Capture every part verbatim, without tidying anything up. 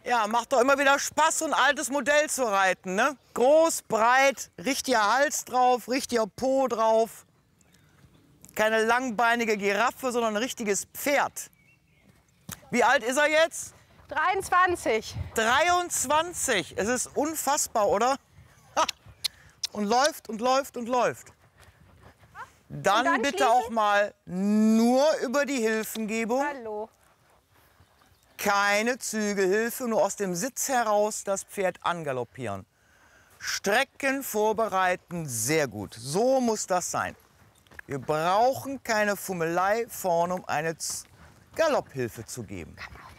Ja, macht doch immer wieder Spaß, so ein altes Modell zu reiten, ne? Groß, breit, richtiger Hals drauf, richtiger Po drauf. Keine langbeinige Giraffe, sondern ein richtiges Pferd. Wie alt ist er jetzt? dreiundzwanzig. dreiundzwanzig. Es ist unfassbar, oder? Ha. Und läuft und läuft und läuft. Dann, dann bitte schließen? auch mal nur über die Hilfengebung. Hallo. Keine Zügelhilfe, nur aus dem Sitz heraus das Pferd angaloppieren. Strecken vorbereiten, sehr gut. So muss das sein. Wir brauchen keine Fummelei vorne, um eine Galopphilfe zu geben.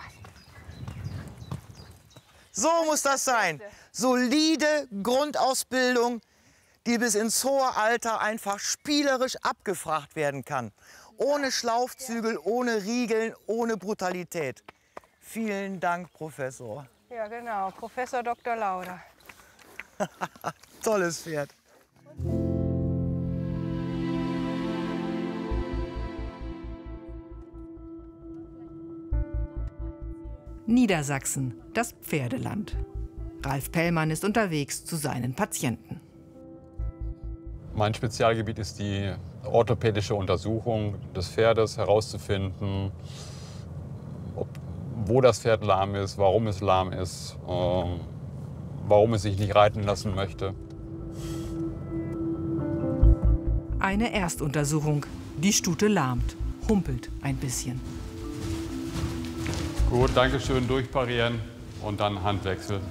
So muss das sein. Solide Grundausbildung, die bis ins hohe Alter einfach spielerisch abgefragt werden kann. Ohne Schlaufzügel, ohne Riegeln, ohne Brutalität. Vielen Dank, Professor. Ja, genau. Professor Doktor Lauder. Tolles Pferd. Niedersachsen, das Pferdeland. Ralf Pellmann ist unterwegs zu seinen Patienten. Mein Spezialgebiet ist die orthopädische Untersuchung des Pferdes, herauszufinden, ob, wo das Pferd lahm ist, warum es lahm ist, äh, warum es sich nicht reiten lassen möchte. Eine Erstuntersuchung. Die Stute lahmt, humpelt ein bisschen. Gut, danke schön, durchparieren und dann Handwechsel.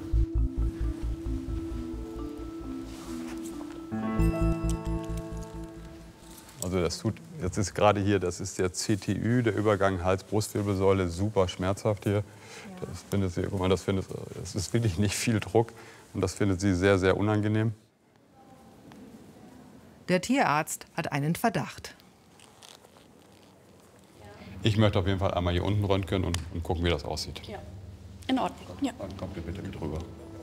Also das tut, jetzt ist gerade hier, das ist der C T Ü, der Übergang Hals-Brustwirbelsäule, super schmerzhaft hier. Ja. Das findet sie, guck mal, das findet, das ist wirklich nicht viel Druck und das findet sie sehr, sehr unangenehm. Der Tierarzt hat einen Verdacht. Ich möchte auf jeden Fall einmal hier unten röntgen und, und gucken, wie das aussieht. Ja, in Ordnung. Ja. Dann kommt ihr bitte mit rüber.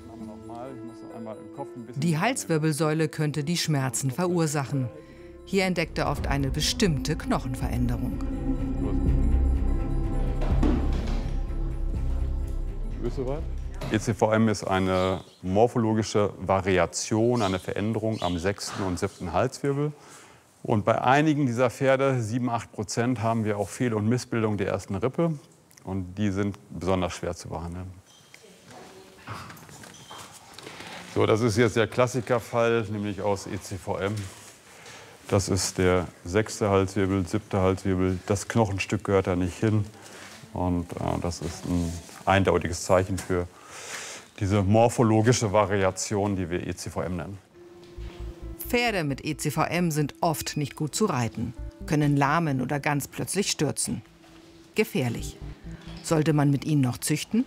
Die Halswirbelsäule könnte die Schmerzen verursachen. Hier entdeckt er oft eine bestimmte Knochenveränderung. Bist du weit? E C V M ist eine morphologische Variation, eine Veränderung am sechsten und siebten Halswirbel. Und bei einigen dieser Pferde, sieben bis acht Prozent, haben wir auch Fehl- und Missbildung der ersten Rippe. Und die sind besonders schwer zu behandeln. So, das ist jetzt der Klassikerfall, nämlich aus E C V M. Das ist der sechste Halswirbel, siebte Halswirbel. Das Knochenstück gehört da nicht hin. Und äh, das ist ein eindeutiges Zeichen für diese morphologische Variation, die wir E C V M nennen. Pferde mit E C V M sind oft nicht gut zu reiten, können lahmen oder ganz plötzlich stürzen. Gefährlich. Sollte man mit ihnen noch züchten?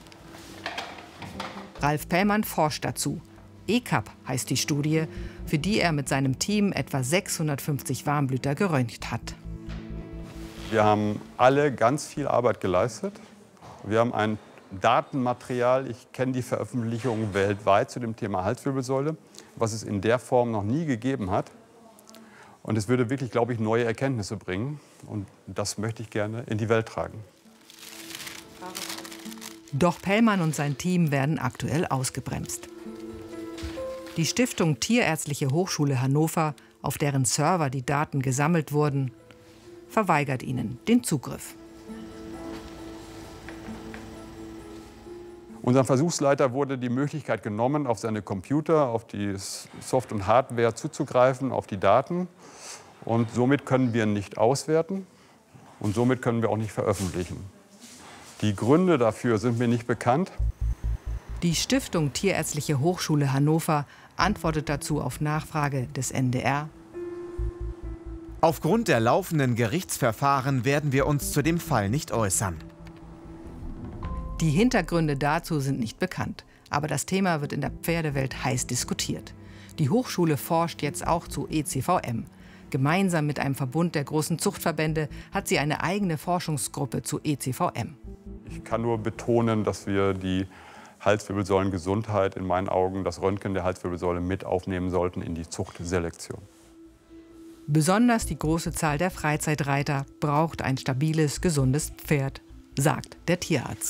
Ralf Pellmann forscht dazu. E C A P heißt die Studie, für die er mit seinem Team etwa sechshundertfünfzig Warmblüter geröntgt hat. Wir haben alle ganz viel Arbeit geleistet. Wir haben ein Datenmaterial, ich kenne die Veröffentlichungen weltweit zu dem Thema Halswirbelsäule, was es in der Form noch nie gegeben hat. Und es würde wirklich, glaube ich, neue Erkenntnisse bringen. Und das möchte ich gerne in die Welt tragen. Doch Pellmann und sein Team werden aktuell ausgebremst. Die Stiftung Tierärztliche Hochschule Hannover, auf deren Server die Daten gesammelt wurden, verweigert ihnen den Zugriff. Unserem Versuchsleiter wurde die Möglichkeit genommen, auf seine Computer, auf die Soft- und Hardware zuzugreifen, auf die Daten. Und somit können wir nicht auswerten und somit können wir auch nicht veröffentlichen. Die Gründe dafür sind mir nicht bekannt. Die Stiftung Tierärztliche Hochschule Hannover antwortet dazu auf Nachfrage des N D R. Aufgrund der laufenden Gerichtsverfahren werden wir uns zu dem Fall nicht äußern. Die Hintergründe dazu sind nicht bekannt. Aber das Thema wird in der Pferdewelt heiß diskutiert. Die Hochschule forscht jetzt auch zu E C V M. Gemeinsam mit einem Verbund der großen Zuchtverbände hat sie eine eigene Forschungsgruppe zu E C V M. Ich kann nur betonen, dass wir die Halswirbelsäulengesundheit in meinen Augen, das Röntgen der Halswirbelsäule mit aufnehmen sollten in die Zuchtselektion. Besonders die große Zahl der Freizeitreiter braucht ein stabiles, gesundes Pferd, sagt der Tierarzt.